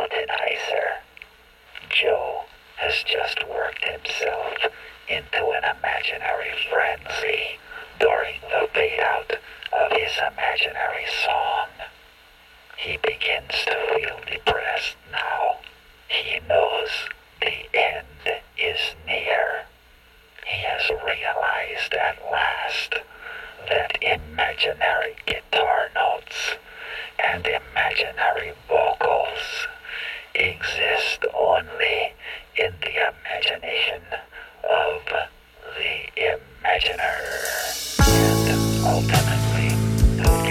Potenizer. Joe has just worked himself into an imaginary frenzy during the fade-out of his imaginary song. He begins to feel depressed now. He knows the end is near. He has realized at last that imaginary guitar notes and imaginary vocals exist only in the imagination of the imaginer. And ultimately,